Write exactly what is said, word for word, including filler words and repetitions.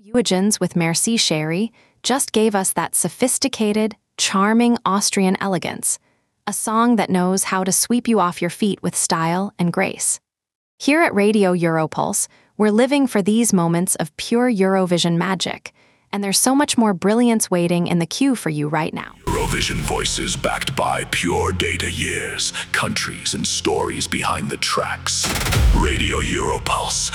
Eugens with Merci Chérie just gave us that sophisticated, charming Austrian elegance, a song that knows how to sweep you off your feet with style and grace. Here at Radio Europulse, we're living for these moments of pure Eurovision magic, and there's so much more brilliance waiting in the queue for you right now. Eurovision voices backed by pure data years, countries and stories behind the tracks. Radio Europulse,